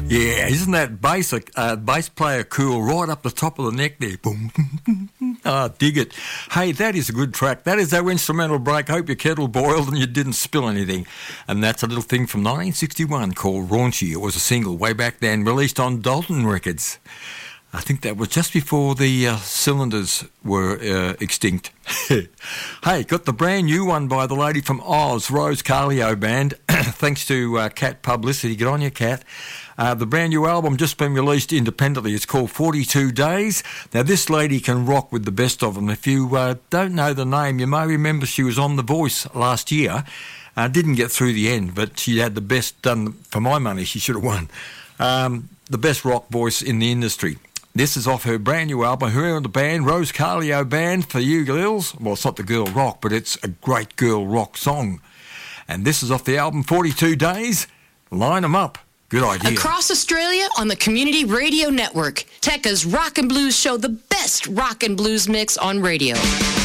Yeah, isn't that bass player cool right up the top of the neck there? Boom. Dig it. Hey, that is a good track. That is our instrumental break. Hope your kettle boiled and you didn't spill anything. And that's a little thing from 1961 called Raunchy. It was a single way back then, released on Dalton Records. I think that was just before the cylinders were extinct. Hey, got the brand new one by the lady from Oz, Rose Carlio Band. Thanks to Cat Publicity. Get on your Cat. The brand new album just been released independently. It's called 42 Days. Now, this lady can rock with the best of them. If you don't know the name, you may remember she was on The Voice last year. Didn't get through the end, but she had the best done. For my money, she should have won. The best rock voice in the industry. This is off her brand new album, her and the band, Rose Carlio Band, for you girls. Well, it's not the girl rock, but it's a great girl rock song. And this is off the album 42 Days. Line 'em up. Good idea. Across Australia on the Community Radio Network, Tekka's Rock and Blues show, the best rock and blues mix on radio.